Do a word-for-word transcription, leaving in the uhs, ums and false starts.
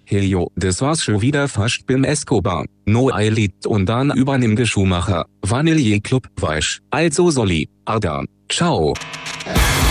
Helio, das war's schon wieder fast beim Escobar. No Elite und dann übernimm de Schumacher. Vanille Club, weisch. Also Solli, Ada. Ciao.